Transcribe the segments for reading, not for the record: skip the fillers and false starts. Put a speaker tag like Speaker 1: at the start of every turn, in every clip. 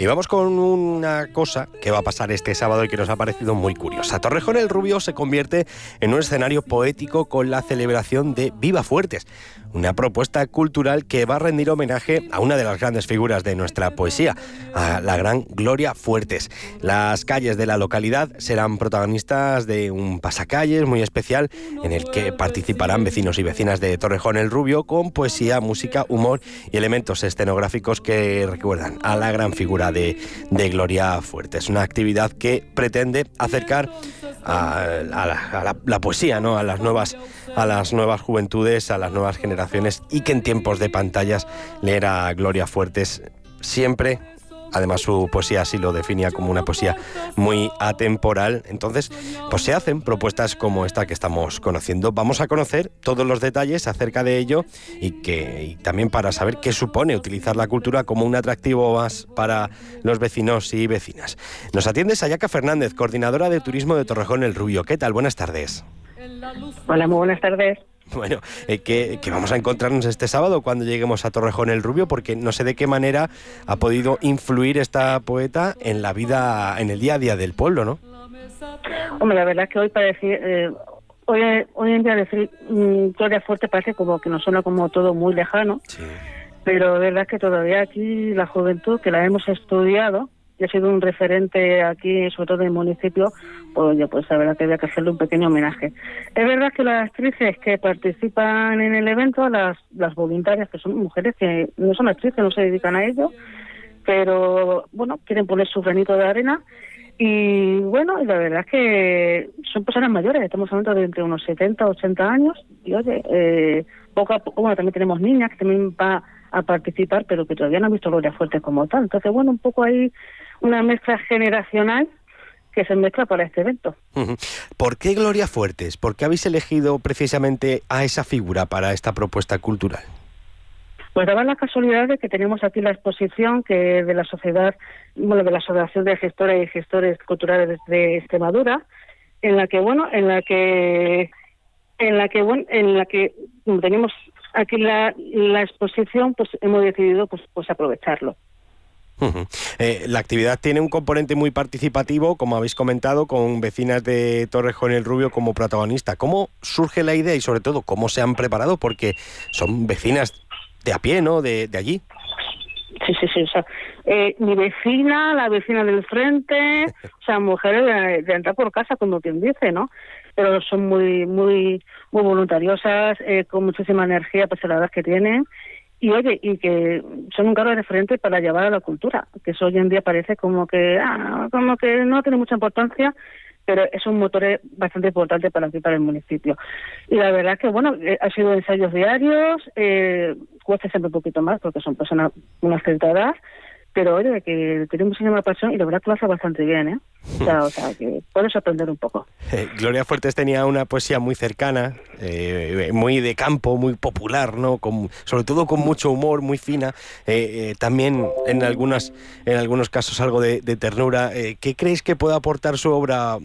Speaker 1: Y vamos con una cosa que va a pasar este sábado y que nos ha parecido muy curiosa. Torrejón el Rubio se convierte en un escenario poético con la celebración de Viva Fuertes, una propuesta cultural que va a rendir homenaje a una de las grandes figuras de nuestra poesía, a la gran Gloria Fuertes. Las calles de la localidad serán protagonistas de un pasacalles muy especial en el que participarán vecinos y vecinas de Torrejón el Rubio con poesía, música, humor y elementos escenográficos que recuerdan a la gran figura de Gloria Fuertes. Una actividad que pretende acercar a la poesía, ¿no?, a las nuevas juventudes, a las nuevas generaciones, y que en tiempos de pantallas leer a Gloria Fuertes siempre. Además, su poesía así lo definía como una poesía muy atemporal. Entonces, pues se hacen propuestas como esta que estamos conociendo. Vamos a conocer todos los detalles acerca de ello y también para saber qué supone utilizar la cultura como un atractivo más para los vecinos y vecinas. Nos atiende Sayaka Fernández, coordinadora de turismo de Torrejón el Rubio. ¿Qué tal? Buenas tardes.
Speaker 2: Hola, muy buenas tardes.
Speaker 1: Bueno, que vamos a encontrarnos este sábado cuando lleguemos a Torrejón el Rubio, porque no sé de qué manera ha podido influir esta poeta en la vida, en el día a día del pueblo, ¿no?
Speaker 2: Hombre, la verdad es que hoy para decir, hoy en día decir Gloria Fuerte parece como que nos suena como todo muy lejano, sí. Pero la verdad es que todavía aquí la juventud que la hemos estudiado y ha sido un referente aquí, sobre todo en el municipio, pues la verdad que había que hacerle un pequeño homenaje. Es verdad que las actrices que participan en el evento, las voluntarias, que son mujeres que no son actrices, no se dedican a ello, pero bueno, quieren poner su granito de arena. Y bueno, y la verdad es que son personas mayores, estamos hablando de entre unos 70 80 años, y oye, poco a poco, bueno, también tenemos niñas que también va a participar, pero que todavía no han visto Gloria Fuertes como tal. Entonces, bueno, un poco ahí una mezcla generacional que se mezcla para este evento.
Speaker 1: ¿Por qué Gloria Fuertes? ¿Por qué habéis elegido precisamente a esa figura para esta propuesta cultural?
Speaker 2: Pues daba la casualidad de que tenemos aquí la exposición que de la sociedad, bueno, de la Asociación de Gestoras y Gestores Culturales de Extremadura, en la que como tenemos aquí la exposición, pues hemos decidido pues aprovecharlo.
Speaker 1: La actividad tiene un componente muy participativo, como habéis comentado, con vecinas de Torrejón el Rubio como protagonista. ¿Cómo surge la idea y sobre todo cómo se han preparado? Porque son vecinas de a pie, ¿no?, de allí.
Speaker 2: Sí, o sea, mi vecina, la vecina del frente, o sea, mujeres de entrar por casa, como quien dice, ¿no? Pero son muy voluntariosas, con muchísima energía, pues la edad que tienen. Y oye, y que son un claro referente para llevar a la cultura, que eso hoy en día parece como que no tiene mucha importancia, pero es un motor bastante importante para aquí, para el municipio. Y la verdad es que, bueno, ha sido ensayos diarios, cuesta siempre un poquito más, porque son personas una cierta edad, pero oye, que tiene muchísima pasión y la verdad que lo hace bastante bien, ¿eh? O sea, que puedes aprender un poco.
Speaker 1: Gloria Fuertes tenía una poesía muy cercana, muy de campo, muy popular, ¿no? Sobre todo con mucho humor, muy fina. También en algunos casos algo de ternura. ¿Qué creéis que puede aportar su obra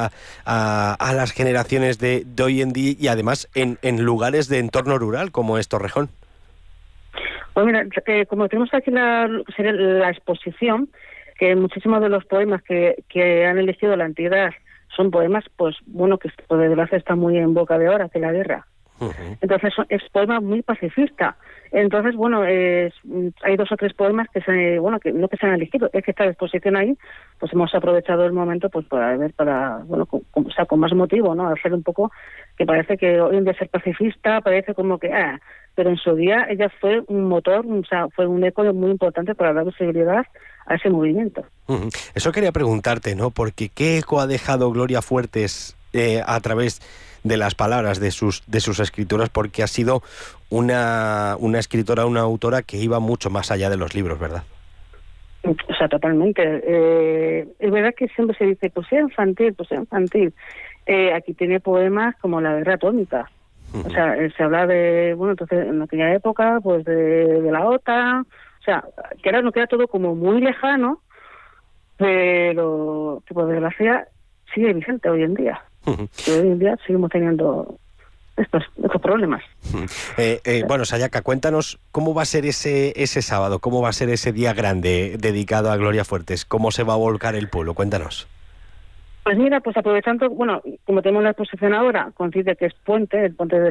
Speaker 1: a las generaciones de hoy en día y además en lugares de entorno rural como es Torrejón?
Speaker 2: Pues mira, como tenemos aquí la exposición, que muchísimos de los poemas que han elegido la entidad son poemas, pues bueno, que por desgracia está muy en boca de ahora, que la guerra. Entonces es poema muy pacifista. Entonces, bueno, hay 2 o 3 poemas que que no que se han elegido, es que esta exposición ahí, pues hemos aprovechado el momento pues para ver, con más motivo, ¿no? Hacer un poco que parece que hoy en día ser pacifista parece como que pero en su día ella fue un motor, o sea, fue un eco muy importante para dar visibilidad a ese movimiento.
Speaker 1: Eso quería preguntarte, ¿no? Porque ¿qué eco ha dejado Gloria Fuertes a través de las palabras de sus escrituras? Porque ha sido una escritora, una autora que iba mucho más allá de los libros, ¿verdad?
Speaker 2: O sea, totalmente. Es verdad que siempre se dice, pues sea infantil. Aquí tiene poemas como La guerra atómica. O sea, se habla de, bueno, entonces en aquella época, pues de la OTAN. O sea, que ahora no queda todo como muy lejano, pero que por desgracia sigue vigente hoy en día. Que hoy en día seguimos teniendo estos problemas.
Speaker 1: Bueno, Sayaka, cuéntanos cómo va a ser ese sábado, cómo va a ser ese día grande dedicado a Gloria Fuertes, cómo se va a volcar el pueblo, cuéntanos.
Speaker 2: Pues mira, pues aprovechando, bueno, como tenemos la exposición ahora, coincide que es puente, el puente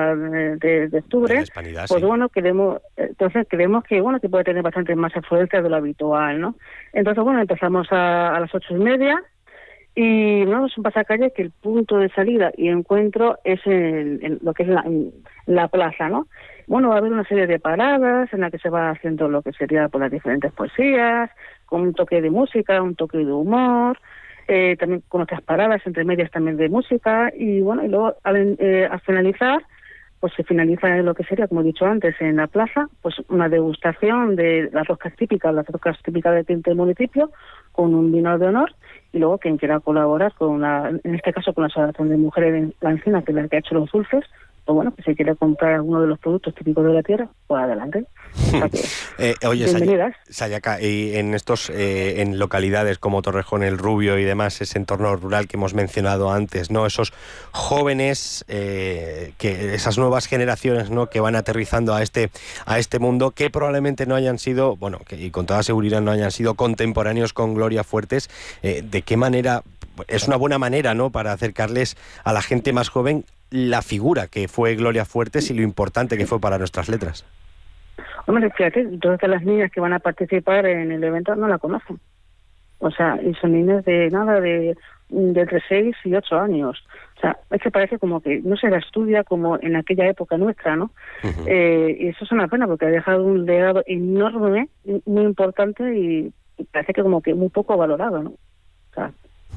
Speaker 2: de octubre,
Speaker 1: de la Hispanidad,
Speaker 2: pues
Speaker 1: sí.
Speaker 2: bueno, creemos que bueno, que puede tener bastante más afluencia de lo habitual, ¿no? Entonces, bueno, empezamos a las 8:30 y no es un pasacalle que el punto de salida y encuentro es en lo que es la plaza, ¿no? Bueno, va a haber una serie de paradas en la que se va haciendo lo que sería por las diferentes poesías, con un toque de música, un toque de humor. También con otras paradas, entre medias también de música, y bueno, y luego al finalizar, pues se finaliza en lo que sería, como he dicho antes, en la plaza, pues una degustación de las roscas típicas del municipio, con un vino de honor, y luego quien quiera colaborar en este caso con la Asociación de Mujeres de La Encina, que es la que ha hecho los dulces, pues bueno, que si quiere comprar alguno de los productos típicos de la tierra, pues adelante.
Speaker 1: Oye,
Speaker 2: bienvenidas.
Speaker 1: Sayaka, y en en localidades como Torrejón el Rubio y demás, ese entorno rural que hemos mencionado antes, ¿no? Esos jóvenes, esas nuevas generaciones, ¿no? Que van aterrizando a este mundo, que probablemente no hayan sido, bueno, y con toda seguridad no hayan sido contemporáneos con Gloria Fuertes, ¿de qué manera? Es una buena manera, ¿no? Para acercarles a la gente más joven la figura que fue Gloria Fuertes y lo importante que fue para nuestras letras.
Speaker 2: Hombre, fíjate, todas las niñas que van a participar en el evento no la conocen. O sea, y son niñas de entre 6 y 8 años. O sea, es que parece como que no se la estudia como en aquella época nuestra, ¿no?
Speaker 1: Uh-huh.
Speaker 2: Y eso es una pena porque ha dejado un legado enorme, muy importante y parece que como que muy poco valorado, ¿no? O sea,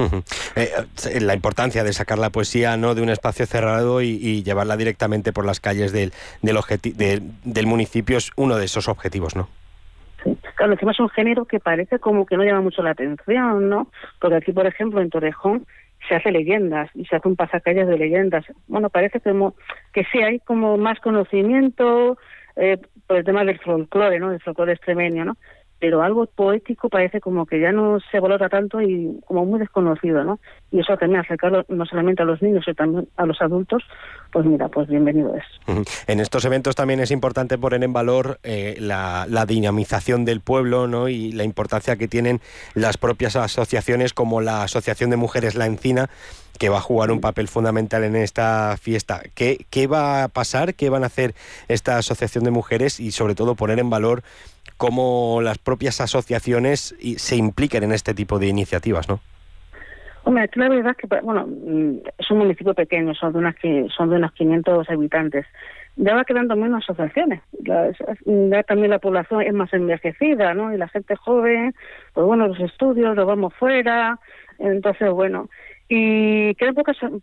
Speaker 1: la importancia de sacar la poesía, ¿no?, de un espacio cerrado y llevarla directamente por las calles del municipio es uno de esos objetivos, ¿no?
Speaker 2: Sí. Claro, encima es un género que parece como que no llama mucho la atención, ¿no? Porque aquí, por ejemplo, en Torrejón se hace leyendas y se hace un pasacalles de leyendas. Bueno, parece como que sí hay como más conocimiento por el tema del folclore, ¿no? Del folclore extremeño, ¿no? Pero algo poético parece como que ya no se valora tanto y como muy desconocido, ¿no? Y eso también acercarlo no solamente a los niños, sino también a los adultos, pues mira, pues bienvenido es.
Speaker 1: En estos eventos también es importante poner en valor la dinamización del pueblo, ¿no? Y la importancia que tienen las propias asociaciones como la Asociación de Mujeres La Encina, que va a jugar un papel fundamental en esta fiesta. ¿Qué va a pasar? ¿Qué van a hacer esta asociación de mujeres? Y sobre todo poner en valor cómo las propias asociaciones se impliquen en este tipo de iniciativas, ¿no?
Speaker 2: Hombre, aquí la verdad es que, bueno, es un municipio pequeño, son de unos 500 habitantes. Ya va quedando menos asociaciones. Ya también la población es más envejecida, ¿no? Y la gente joven, pues bueno, los estudios, los vamos fuera. Entonces, bueno, y quedan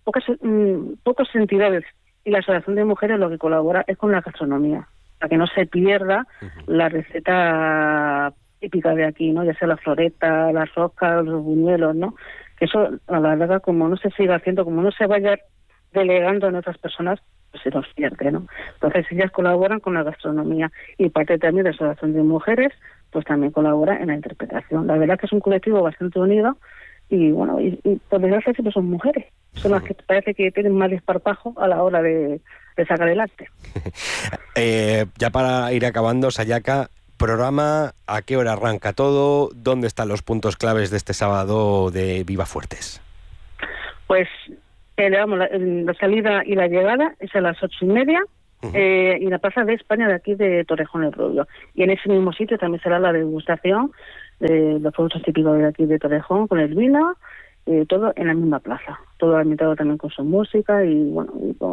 Speaker 2: pocas entidades. Y la Asociación de Mujeres lo que colabora es con la gastronomía, para que no se pierda la receta típica de aquí, ¿no? Ya sea la floreta, las roscas, los buñuelos, ¿no? Que eso, a la larga, como no se siga haciendo, como no se vaya delegando en otras personas, pues se nos pierde, ¿no? Entonces ellas colaboran con la gastronomía y parte también de la Asociación de Mujeres, pues también colabora en la interpretación. La verdad que es un colectivo bastante unido y bueno, y por desgracia siempre son mujeres, son las que parece que tienen más desparpajo a la hora de sacar el arte.
Speaker 1: Ya para ir acabando, Sayaka, programa, ¿a qué hora arranca todo? ¿Dónde están los puntos claves de este sábado de Viva Fuertes? Pues
Speaker 2: la salida y la llegada es a las 8:30 y la Plaza de España de aquí de Torrejón el Rubio. Y en ese mismo sitio también será la degustación de los productos típicos de aquí de Torrejón con el vino, todo en la misma plaza. Todo ambientado también con su música y bueno,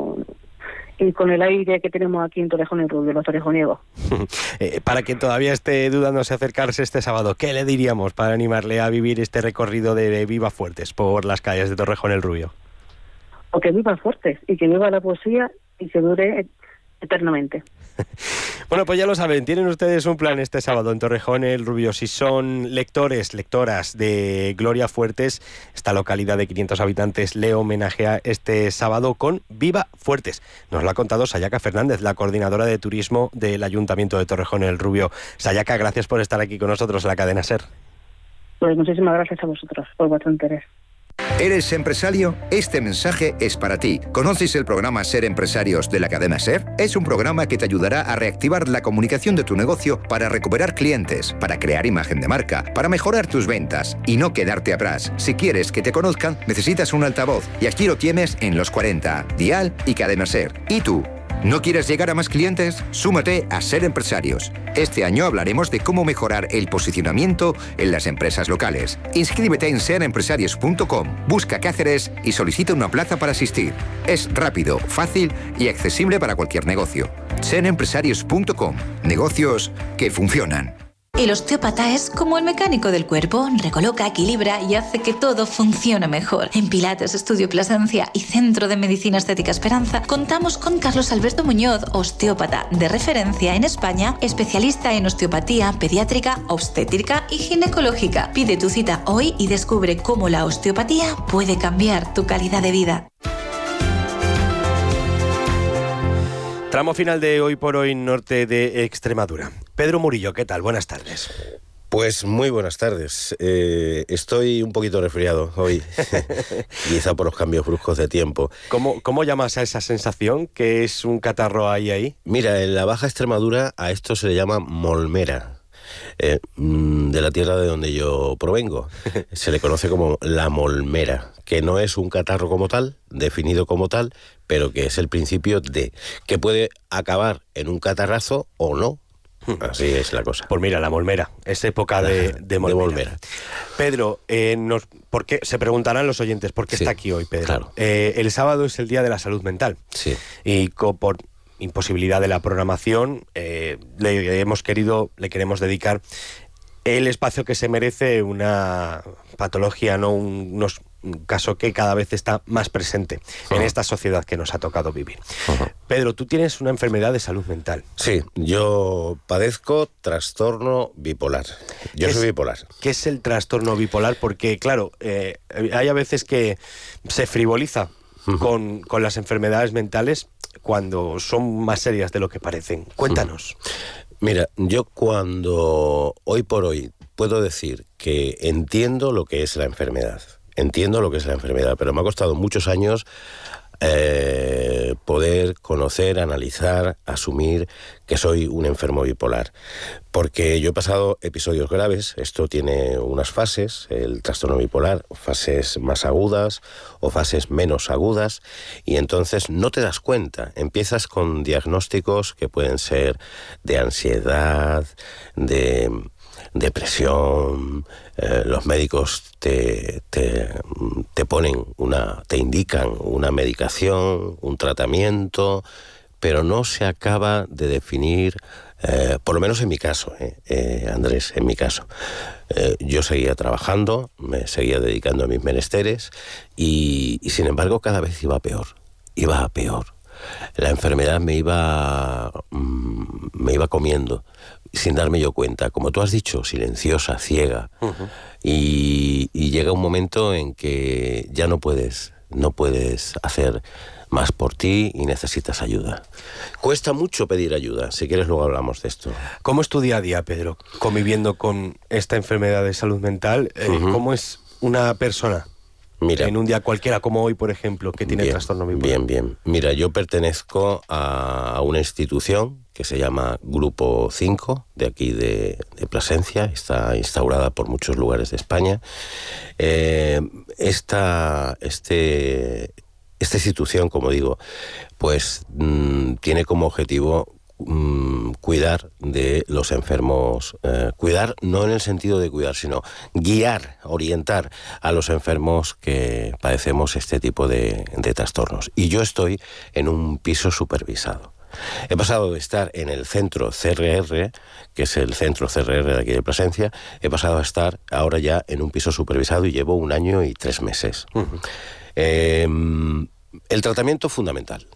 Speaker 2: y con el aire que tenemos aquí en Torrejón el Rubio, los torrejoniegos.
Speaker 1: Para quien todavía esté dudándose acercarse este sábado, ¿qué le diríamos para animarle a vivir este recorrido de Viva Fuertes por las calles de Torrejón el Rubio?
Speaker 2: O que viva Fuertes y que viva la poesía y que dure eternamente.
Speaker 1: Bueno, pues ya lo saben, tienen ustedes un plan este sábado en Torrejón el Rubio. Si son lectoras de Gloria Fuertes, esta localidad de 500 habitantes le homenajea este sábado con Viva Fuertes. Nos lo ha contado Sayaka Fernández, la coordinadora de turismo del Ayuntamiento de Torrejón el Rubio. Sayaka, gracias por estar aquí con nosotros en la cadena SER.
Speaker 2: Pues muchísimas gracias a vosotros por vuestro interés.
Speaker 3: ¿Eres empresario? Este mensaje es para ti. ¿Conoces el programa Ser Empresarios de la cadena SER? Es un programa que te ayudará a reactivar la comunicación de tu negocio para recuperar clientes, para crear imagen de marca, para mejorar tus ventas y no quedarte atrás. Si quieres que te conozcan, necesitas un altavoz y aquí lo tienes en Los 40, Dial y Cadena SER. ¿Y tú? ¿No quieres llegar a más clientes? Súmate a Ser Empresarios. Este año hablaremos de cómo mejorar el posicionamiento en las empresas locales. Inscríbete en serempresarios.com, busca Cáceres y solicita una plaza para asistir. Es rápido, fácil y accesible para cualquier negocio. serempresarios.com, negocios que funcionan.
Speaker 4: El osteópata es como el mecánico del cuerpo, recoloca, equilibra y hace que todo funcione mejor. En Pilates, Estudio Plasencia y Centro de Medicina Estética Esperanza contamos con Carlos Alberto Muñoz, osteópata de referencia en España, especialista en osteopatía pediátrica, obstétrica y ginecológica. Pide tu cita hoy y descubre cómo la osteopatía puede cambiar tu calidad de vida.
Speaker 1: Tramo final de Hoy por Hoy Norte de Extremadura. Pedro Murillo, ¿qué tal? Buenas tardes.
Speaker 5: Pues muy buenas tardes. Estoy un poquito resfriado hoy, quizá por los cambios bruscos de tiempo.
Speaker 1: ¿Cómo llamas a esa sensación que es un catarro ahí?
Speaker 5: Mira, en la Baja Extremadura a esto se le llama molmera. De la tierra de donde yo provengo. Se le conoce como la molmera, que no es un catarro como tal, definido como tal, pero que es el principio de que puede acabar en un catarrazo o no. Así es la cosa.
Speaker 1: Pues mira, la molmera, es época de molmera. Pedro, ¿por qué? Se preguntarán los oyentes, ¿por qué está aquí hoy, Pedro?
Speaker 5: Claro.
Speaker 1: El sábado es el Día de la Salud Mental.
Speaker 5: Sí.
Speaker 1: Y por imposibilidad de la programación, le queremos dedicar el espacio que se merece, una patología, no un caso que cada vez está más presente en esta sociedad que nos ha tocado vivir. Pedro, tú tienes una enfermedad de salud mental.
Speaker 5: Sí, yo padezco trastorno bipolar. Yo soy bipolar.
Speaker 1: ¿Qué es el trastorno bipolar? Porque, claro, hay a veces que se frivoliza con las enfermedades mentales cuando son más serias de lo que parecen. Cuéntanos.
Speaker 5: Mira, yo hoy por hoy puedo decir que entiendo lo que es la enfermedad. Pero me ha costado muchos años poder conocer, analizar, asumir que soy un enfermo bipolar. Porque yo he pasado episodios graves, esto tiene unas fases, el trastorno bipolar, fases más agudas o fases menos agudas, y entonces no te das cuenta. Empiezas con diagnósticos que pueden ser de ansiedad, de depresión, los médicos te indican una medicación, un tratamiento, pero no se acaba de definir, por lo menos en mi caso, Andrés, en mi caso. Yo seguía trabajando, me seguía dedicando a mis menesteres y sin embargo cada vez iba a peor. La enfermedad me iba comiendo sin darme yo cuenta, como tú has dicho, silenciosa, ciega. Y llega un momento en que ya no puedes hacer más por ti y necesitas ayuda. Cuesta mucho pedir ayuda, si quieres luego hablamos de esto.
Speaker 1: ¿Cómo es tu día a día, Pedro, conviviendo con esta enfermedad de salud mental? ¿Cómo es una persona? Mira, en un día cualquiera, como hoy, por ejemplo, que tiene trastorno bipolar.
Speaker 5: Bien. Mira, yo pertenezco a una institución que se llama Grupo 5, de aquí de Plasencia, está instaurada por muchos lugares de España. Esta institución, como digo, pues tiene como objetivo cuidar de los enfermos, cuidar no en el sentido de cuidar, sino guiar, orientar a los enfermos que padecemos este tipo de trastornos. Y yo estoy en un piso supervisado. He pasado de estar en el centro CRR, que es el centro CRR de aquí de Plasencia, he pasado a estar ahora ya en un piso supervisado y llevo 1 año y 3 meses. El tratamiento fundamental.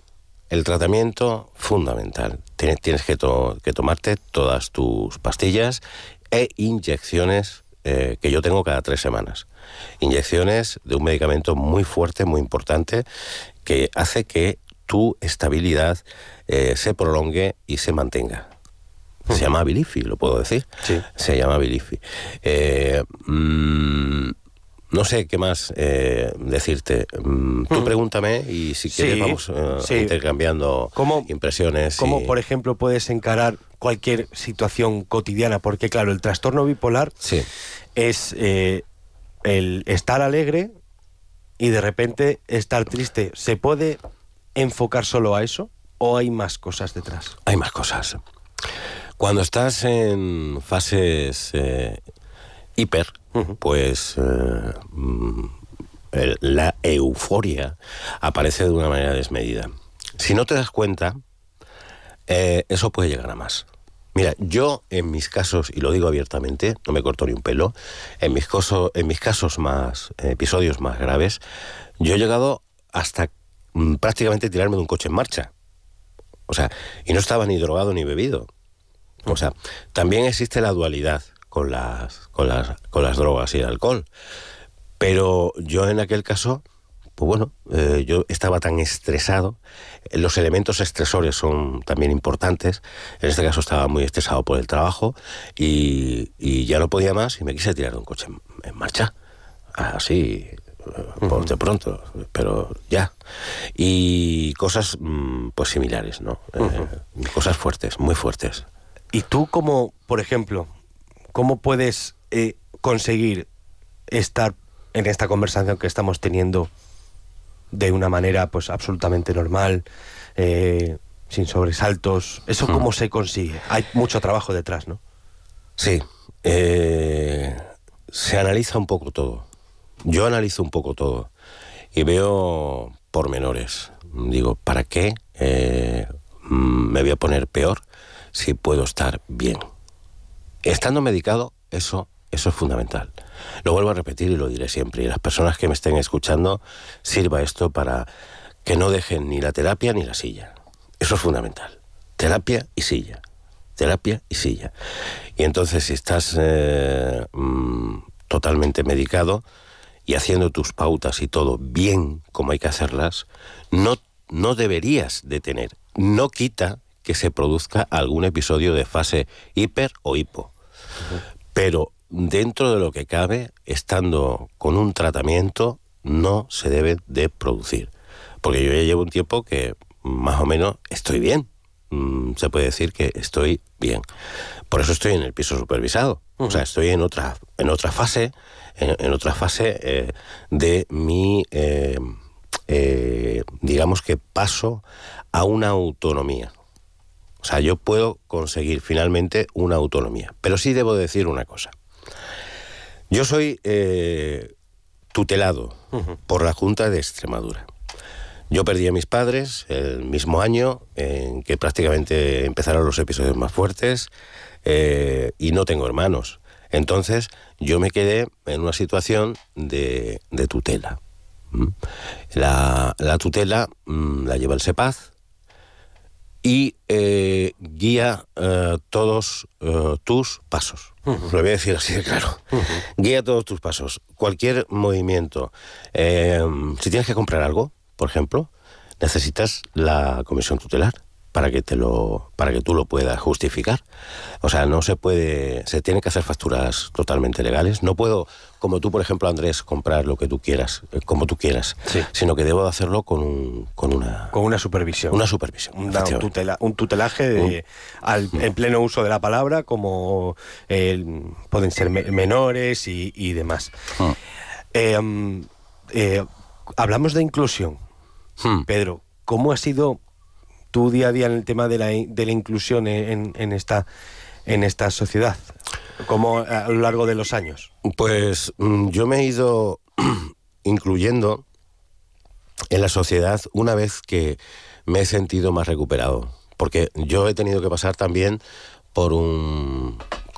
Speaker 5: Tienes que tomarte todas tus pastillas e inyecciones que yo tengo cada 3 semanas. Inyecciones de un medicamento muy fuerte, muy importante, que hace que tu estabilidad se prolongue y se mantenga. Se llama Abilify, lo puedo decir.
Speaker 1: Sí.
Speaker 5: Se llama Abilify. No sé qué más decirte. Tú pregúntame y si quieres vamos intercambiando impresiones.
Speaker 1: ¿Cómo, por ejemplo, puedes encarar cualquier situación cotidiana? Porque, claro, el trastorno bipolar es el estar alegre y de repente estar triste. ¿Se puede enfocar solo a eso o hay más cosas detrás?
Speaker 5: Hay más cosas. Cuando estás en fases hiper, pues la euforia aparece de una manera desmedida. Si no te das cuenta, eso puede llegar a más. Mira, yo en mis casos, y lo digo abiertamente, no me corto ni un pelo, en mis casos más, episodios más graves, yo he llegado hasta prácticamente tirarme de un coche en marcha. O sea, y no estaba ni drogado ni bebido. O sea, también existe la dualidad con las drogas y el alcohol. Pero yo en aquel caso, pues bueno, yo estaba tan estresado. Los elementos estresores son también importantes. En este caso estaba muy estresado por el trabajo y ya no podía más y me quise tirar de un coche en marcha. Así, por de pronto, pero ya. Y cosas pues similares, ¿no? Cosas fuertes, muy fuertes.
Speaker 1: ¿Y tú cómo, por ejemplo, cómo puedes conseguir estar en esta conversación que estamos teniendo de una manera pues absolutamente normal, sin sobresaltos? ¿Eso cómo se consigue? Hay mucho trabajo detrás, ¿no?
Speaker 5: Sí. Se analiza un poco todo. Yo analizo un poco todo y veo pormenores. Digo, ¿para qué me voy a poner peor si puedo estar bien? Estando medicado, eso es fundamental. Lo vuelvo a repetir y lo diré siempre. Y las personas que me estén escuchando, sirva esto para que no dejen ni la terapia ni la silla. Eso es fundamental. Terapia y silla. Terapia y silla. Y entonces, si estás totalmente medicado y haciendo tus pautas y todo bien como hay que hacerlas, no deberías de tener. No quita que se produzca algún episodio de fase hiper o hipo. Pero dentro de lo que cabe, estando con un tratamiento, no se debe de producir. Porque yo ya llevo un tiempo que más o menos estoy bien. Se puede decir que estoy bien. Por eso estoy en el piso supervisado. O sea, estoy en otra fase, en otra fase de mi, digamos que paso a una autonomía. O sea, yo puedo conseguir finalmente una autonomía. Pero sí debo decir una cosa. Yo soy tutelado por la Junta de Extremadura. Yo perdí a mis padres el mismo año en que prácticamente empezaron los episodios más fuertes y no tengo hermanos. Entonces yo me quedé en una situación de tutela. La tutela la lleva el SEPAZ y guía todos tus pasos. Lo voy a decir así de claro. Guía todos tus pasos. Cualquier movimiento. Si tienes que comprar algo, por ejemplo, necesitas la comisión tutelar para que tú lo puedas justificar. O sea, no se puede, se tienen que hacer facturas totalmente legales. No puedo, como tú, por ejemplo, Andrés, comprar lo que tú quieras, como tú quieras, sí, sino que debo hacerlo con una supervisión. Una supervisión.
Speaker 1: Un tutelaje en pleno uso de la palabra, como pueden ser menores y demás. Hablamos de inclusión. Pedro, ¿cómo ha sido tu día a día en el tema de la inclusión en esta sociedad? ¿Cómo a lo largo de los años?
Speaker 5: Pues yo me he ido incluyendo en la sociedad una vez que me he sentido más recuperado. Porque yo he tenido que pasar también por un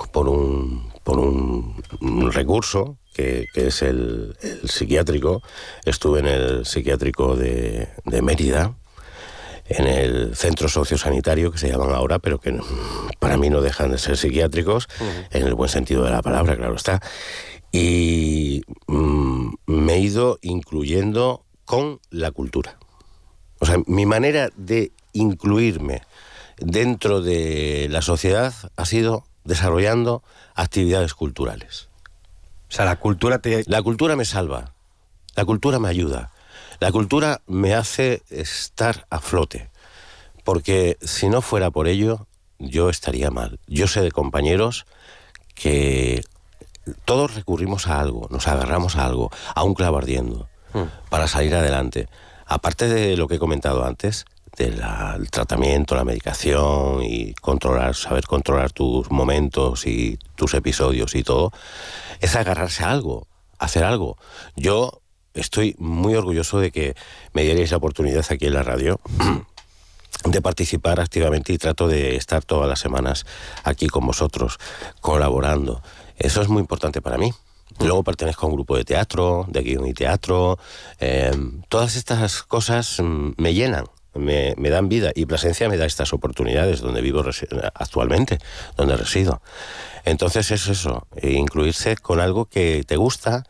Speaker 5: recurso que es el psiquiátrico. Estuve en el psiquiátrico de Mérida, en el centro sociosanitario que se llaman ahora, pero que para mí no dejan de ser psiquiátricos, en el buen sentido de la palabra, claro está. Y me he ido incluyendo con la cultura. O sea, mi manera de incluirme dentro de la sociedad ha sido desarrollando actividades culturales.
Speaker 1: O sea, la cultura
Speaker 5: La cultura me salva, la cultura me ayuda, la cultura me hace estar a flote, porque si no fuera por ello, yo estaría mal. Yo sé de compañeros que todos recurrimos a algo, nos agarramos a algo, a un clavo ardiendo, para salir adelante. Aparte de lo que he comentado antes, del tratamiento, la medicación y saber controlar tus momentos y tus episodios y todo, es agarrarse a algo, hacer algo. Yo estoy muy orgulloso de que me dierais la oportunidad aquí en la radio de participar activamente, y trato de estar todas las semanas aquí con vosotros, colaborando. Eso es muy importante para mí. Luego pertenezco a un grupo de teatro, de guión y teatro. Todas estas cosas me llenan, me dan vida, y Plasencia me da estas oportunidades donde vivo actualmente, donde resido. Entonces es eso, incluirse con algo que te gusta.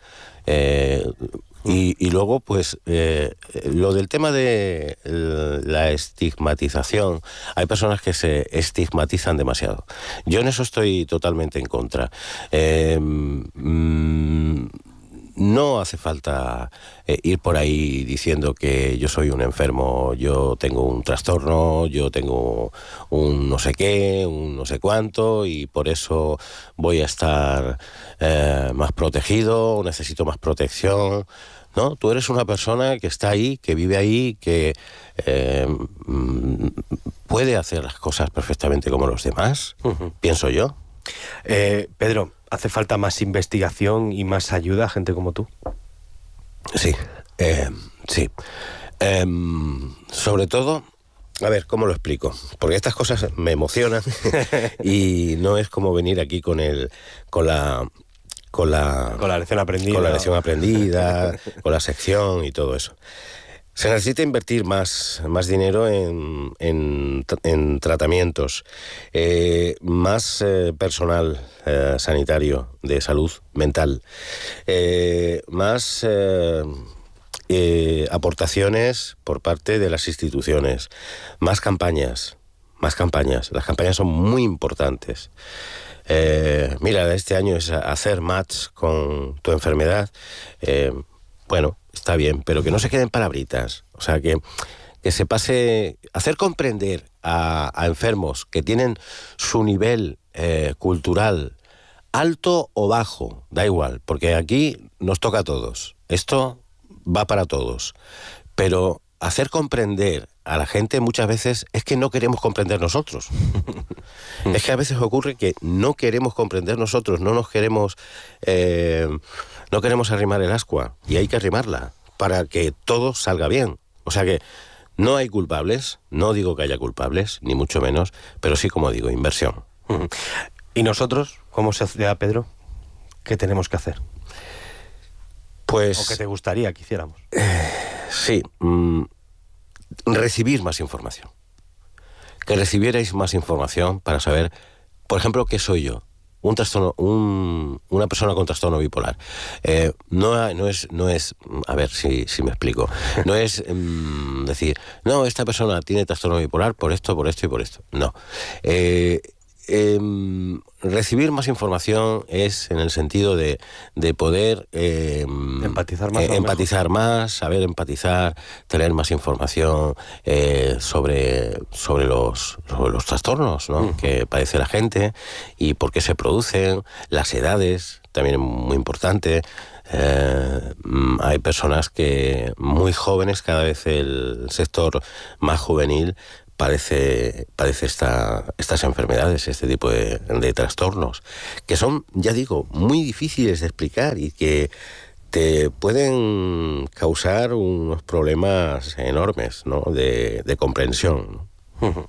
Speaker 5: Y luego, pues, lo del tema de la estigmatización, hay personas que se estigmatizan demasiado. Yo en eso estoy totalmente en contra. No hace falta ir por ahí diciendo que yo soy un enfermo, yo tengo un trastorno, yo tengo un no sé qué, un no sé cuánto, y por eso voy a estar más protegido, necesito más protección. No, tú eres una persona que está ahí, que vive ahí, que puede hacer las cosas perfectamente como los demás, pienso yo.
Speaker 1: Pedro, ¿hace falta más investigación y más ayuda a gente como tú?
Speaker 5: Sí, sí. Sobre todo, a ver, ¿cómo lo explico? Porque estas cosas me emocionan y no es como venir aquí con la
Speaker 1: lección aprendida.
Speaker 5: Con la lección aprendida, con la sección y todo eso. Se necesita invertir más dinero en tratamientos, más personal sanitario de salud mental, más aportaciones por parte de las instituciones, más campañas. Las campañas son muy importantes. Mira, este año es hacer match con tu enfermedad. Bueno, está bien, pero que no se queden palabritas. O sea, que se pase, hacer comprender a enfermos que tienen su nivel cultural alto o bajo, da igual, porque aquí nos toca a todos. Esto va para todos. Pero hacer comprender a la gente muchas veces es que no queremos comprender nosotros. Es que a veces ocurre que no queremos comprender nosotros, no queremos arrimar el ascua, y hay que arrimarla para que todo salga bien. O sea que no hay culpables, no digo que haya culpables, ni mucho menos, pero sí, como digo, inversión.
Speaker 1: ¿Y nosotros, como sociedad, Pedro, qué tenemos que hacer?
Speaker 5: Pues...
Speaker 1: ¿O qué te gustaría que hiciéramos?
Speaker 5: Sí, recibir más información. Que recibierais más información para saber, por ejemplo, qué soy yo. Un trastorno, una persona con trastorno bipolar. No es, a ver si me explico. No es decir, no, esta persona tiene trastorno bipolar por esto y por esto. No. Recibir más información es en el sentido de poder empatizar más, saber empatizar, tener más información sobre los trastornos, ¿no? Que padece la gente y por qué se producen, las edades, también es muy importante. Hay personas que muy jóvenes, cada vez el sector más juvenil padece estas enfermedades, este tipo de trastornos, que son, ya digo, muy difíciles de explicar y que te pueden causar unos problemas enormes, ¿no? de comprensión, ¿no?